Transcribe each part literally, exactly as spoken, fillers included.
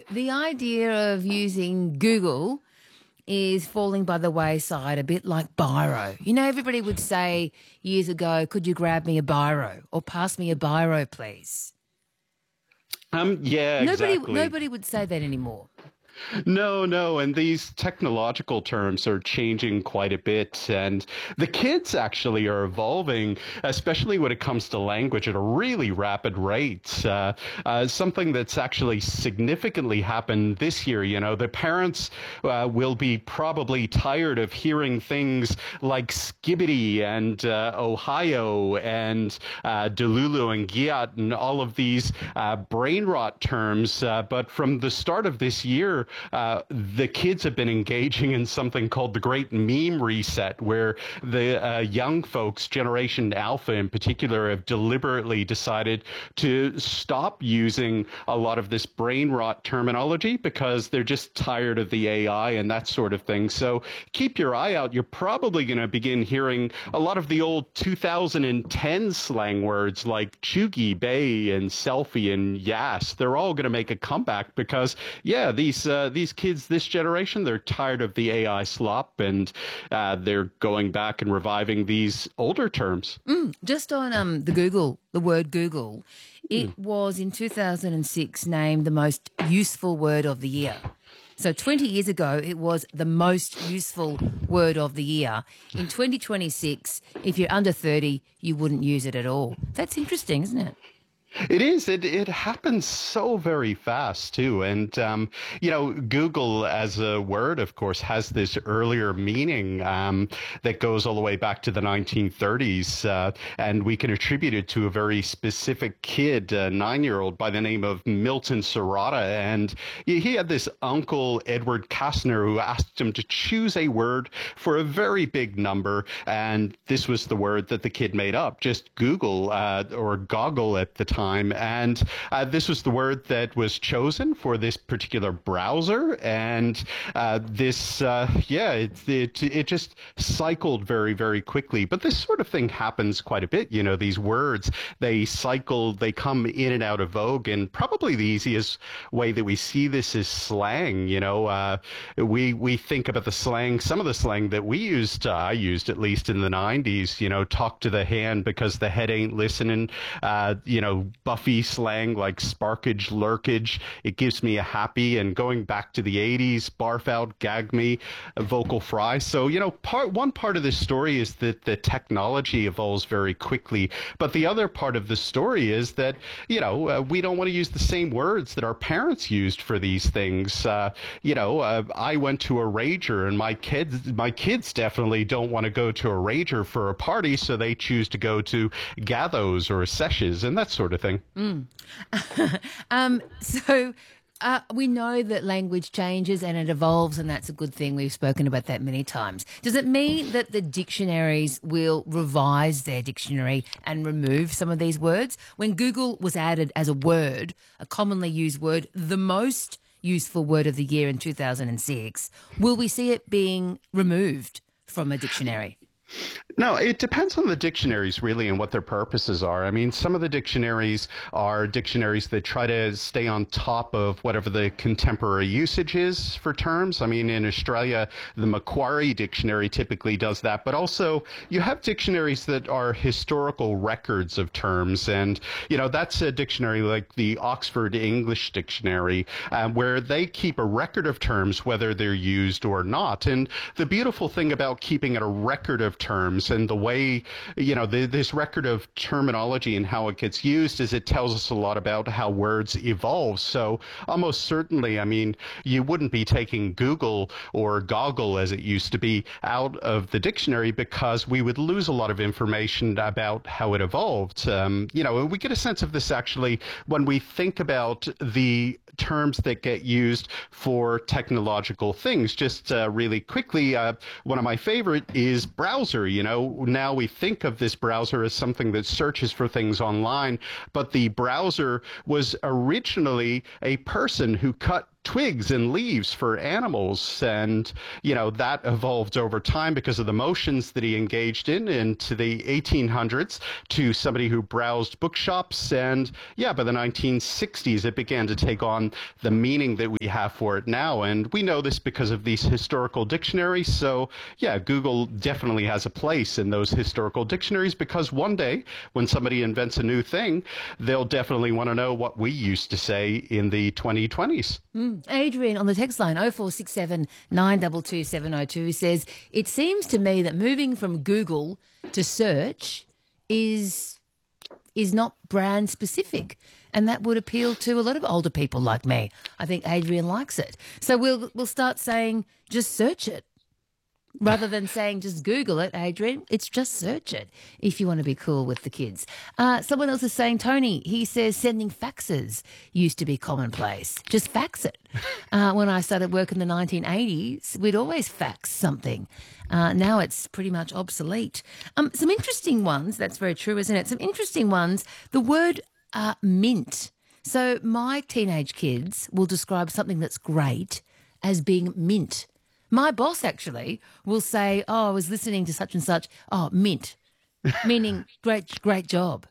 The idea of using Google is falling by the wayside, a bit like biro. You know, everybody would say years ago, could you grab me a biro or pass me a biro, please? Um, yeah, Nobody, exactly. nobody would say that anymore. No, no, and these technological terms are changing quite a bit, and the kids actually are evolving, especially when it comes to language, at a really rapid rate. Uh, uh, something that's actually significantly happened this year. You know, the parents uh, will be probably tired of hearing things like skibbity and uh, Ohio and uh, Delulu and Giat and all of these uh, brain rot terms. Uh, but from the start of this year, Uh, the kids have been engaging in something called the Great Meme Reset, where the uh, young folks, Generation Alpha in particular, have deliberately decided to stop using a lot of this brain rot terminology because they're just tired of the A I and that sort of thing. So keep your eye out. You're probably going to begin hearing a lot of the old two thousand ten slang words like chuggy, bay, and selfie and yas. They're all going to make a comeback because, yeah, these uh, these kids, this generation, they're tired of the A I slop, and uh, they're going back and reviving these older terms. Mm, just on um, the Google, the word Google, it mm. was in two thousand six named the most useful word of the year. So twenty years ago, it was the most useful word of the year. In twenty twenty-six, if you're under thirty, you wouldn't use it at all. That's interesting, isn't it? It is. It it happens so very fast, too. And, um, you know, Google as a word, of course, has this earlier meaning um, that goes all the way back to the nineteen thirties. Uh, and we can attribute it to a very specific kid, a nine-year-old by the name of Milton Serrata. And he had this uncle, Edward Kastner, who asked him to choose a word for a very big number. And this was the word that the kid made up, just Google uh, or goggle at the time. And uh, this was the word that was chosen for this particular browser. And uh, this, uh, yeah, it, it, it just cycled very, very quickly. But this sort of thing happens quite a bit. You know, these words, they cycle, they come in and out of vogue. And probably the easiest way that we see this is slang. You know, uh, we, we think about the slang, some of the slang that we used, uh, I used at least in the nineties, you know, talk to the hand because the head ain't listening, uh, you know, Buffy slang like sparkage, lurkage, it gives me a happy, and going back to the eighties, barf out, gag me, vocal fry. So, you know, part one part of this story is that the technology evolves very quickly. But the other part of the story is that, you know, uh, we don't want to use the same words that our parents used for these things. Uh, you know, uh, I went to a rager, and my kids, my kids definitely don't want to go to a rager for a party, so they choose to go to gathos or seshes and that sort of thing. Mm. um, so uh, we know that language changes and it evolves, and that's a good thing. We've spoken about that many times. Does it mean that the dictionaries will revise their dictionary and remove some of these words? When Google was added as a word, a commonly used word, the most useful word of the year in two thousand six, will we see it being removed from a dictionary? No, it depends on the dictionaries, really, and what their purposes are. I mean, some of the dictionaries are dictionaries that try to stay on top of whatever the contemporary usage is for terms. I mean, in Australia, the Macquarie Dictionary typically does that. But also, you have dictionaries that are historical records of terms. And, you know, that's a dictionary like the Oxford English Dictionary, um, where they keep a record of terms, whether they're used or not. And the beautiful thing about keeping a record of terms and the way, you know, the, this record of terminology and how it gets used is it tells us a lot about how words evolve. So almost certainly, I mean, you wouldn't be taking Google or goggle as it used to be out of the dictionary because we would lose a lot of information about how it evolved. Um, you know, we get a sense of this actually when we think about the terms that get used for technological things. Just uh, really quickly, uh, one of my favorite is browser. You know, now we think of this browser as something that searches for things online, but the browser was originally a person who cut twigs and leaves for animals. And, you know, that evolved over time because of the motions that he engaged in into the eighteen hundreds to somebody who browsed bookshops. And yeah, by the nineteen sixties, it began to take on the meaning that we have for it now. And we know this because of these historical dictionaries. So yeah, Google definitely has a place in those historical dictionaries, because one day when somebody invents a new thing, they'll definitely want to know what we used to say in the twenty twenties. Mm. Adrian on the text line oh four six seven, nine two two, seven oh two says, it seems to me that moving from Google to search is is not brand specific, and that would appeal to a lot of older people like me. I think Adrian likes it. So we'll we'll start saying just search it. Rather than saying just Google it, Adrian, it's just search it if you want to be cool with the kids. Uh, someone else is saying, Tony, he says sending faxes used to be commonplace. Just fax it. Uh, when I started work in the nineteen eighties, we'd always fax something. Uh, now it's pretty much obsolete. Um, some interesting ones, that's very true, isn't it? Some interesting ones, the word uh, mint. So my teenage kids will describe something that's great as being mint. My boss actually will say, oh, I was listening to such and such. Oh, mint, meaning great, great job.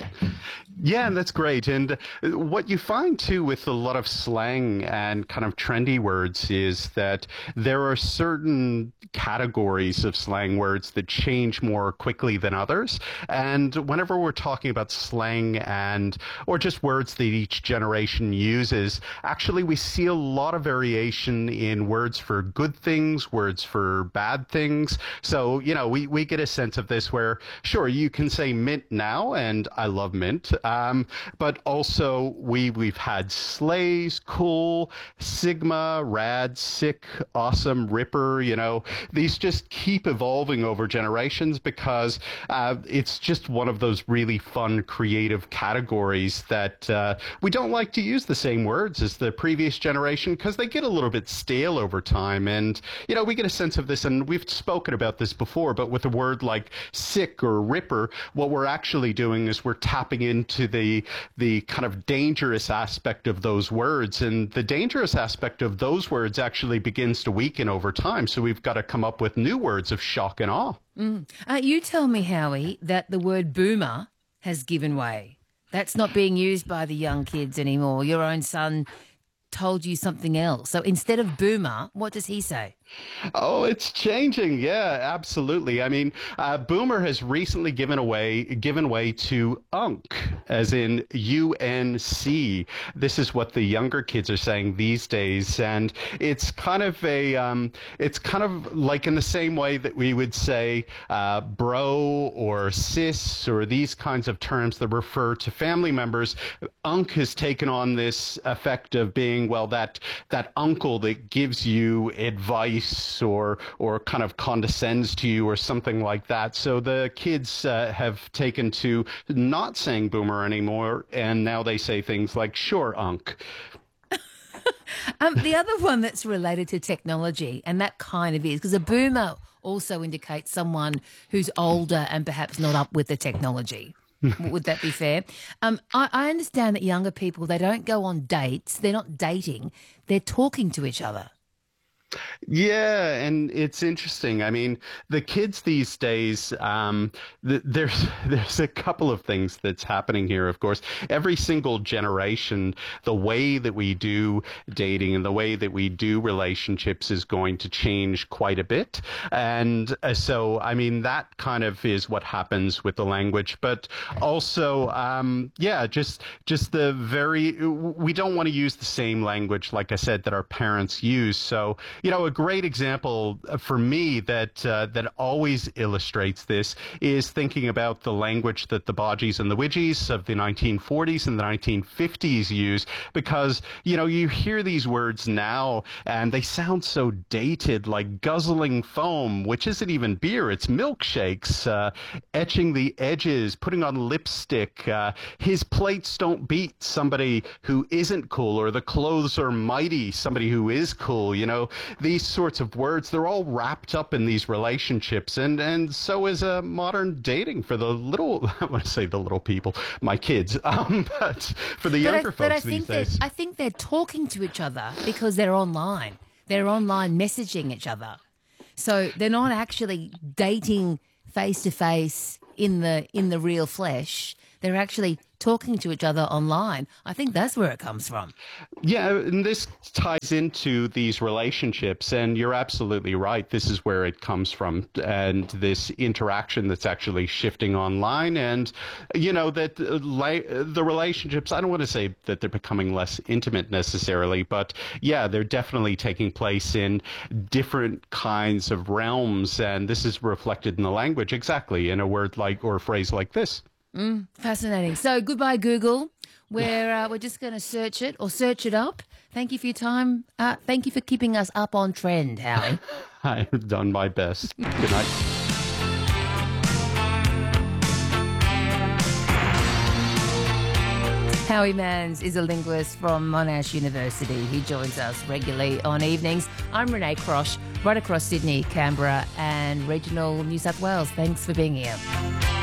Yeah, and that's great. And what you find too with a lot of slang and kind of trendy words is that there are certain categories of slang words that change more quickly than others. And whenever we're talking about slang and or just words that each generation uses, actually we see a lot of variation in words for good things, words for bad things. So, you know, we, we get a sense of this where, sure, you can say mint now, and I love mint. Um, but also we, we've had slays, cool, sigma, rad, sick, awesome, ripper, you know, these just keep evolving over generations because uh, it's just one of those really fun, creative categories that uh, we don't like to use the same words as the previous generation because they get a little bit stale over time. And, you know, we get a sense of this, and we've spoken about this before, but with a word like sick or ripper, what we're actually doing is we're tapping into the the kind of dangerous aspect of those words, and the dangerous aspect of those words actually begins to weaken over time. So we've got to come up with new words of shock and awe. Mm. Uh, you tell me, Howie, that the word boomer has given way. That's not being used by the young kids anymore. Your own son told you something else. So instead of boomer, what does he say? Oh, it's changing. Yeah, absolutely. I mean, uh, boomer has recently given away, given way to unk, as in U N C. This is what the younger kids are saying these days. And it's kind of a, um, it's kind of like in the same way that we would say uh, bro or sis or these kinds of terms that refer to family members. Unk has taken on this effect of being, well, that, that uncle that gives you advice or or kind of condescends to you or something like that. So the kids uh, have taken to not saying boomer anymore, and now they say things like sure, unk. um, the other one that's related to technology, and that kind of is, because a boomer also indicates someone who's older and perhaps not up with the technology. Would that be fair? Um, I, I understand that younger people, they don't go on dates. They're not dating. They're talking to each other. Yeah, and it's interesting. I mean, the kids these days, um, th- there's there's a couple of things that's happening here, of course. Every single generation, the way that we do dating and the way that we do relationships is going to change quite a bit. And uh, so, I mean, that kind of is what happens with the language. But also, um, yeah, just just the very, we don't want to use the same language, like I said, that our parents use. So, you know, a great example for me that uh, that always illustrates this is thinking about the language that the Bodgies and the Widgies of the nineteen forties and the nineteen fifties use, because, you know, you hear these words now and they sound so dated, like guzzling foam, which isn't even beer, it's milkshakes, uh, etching the edges, putting on lipstick, uh, his plates don't beat somebody who isn't cool, or the clothes are mighty, somebody who is cool, you know. these sorts of words, they're all wrapped up in these relationships. And, and so is a modern dating for the little, I want to say the little people, my kids, um, but for the But I, younger but I folks these think that days. I think they're talking to each other because they're online. They're online messaging each other. So they're not actually dating face to face in the in the real flesh. They're actually talking to each other online. I think that's where it comes from. Yeah, and this ties into these relationships, and you're absolutely right. This is where it comes from, and this interaction that's actually shifting online, and you know that uh, la- the relationships. I don't want to say that they're becoming less intimate necessarily, but yeah, they're definitely taking place in different kinds of realms, and this is reflected in the language exactly in a word like or a phrase like this. Mm, fascinating. So goodbye, Google. We're uh, we're just going to search it or search it up. Thank you for your time. Uh, thank you for keeping us up on trend, Howie. I've done my best. Good night. Howie Manns is a linguist from Monash University. He joins us regularly on evenings. I'm Renee Crosh, right across Sydney, Canberra and regional New South Wales. Thanks for being here.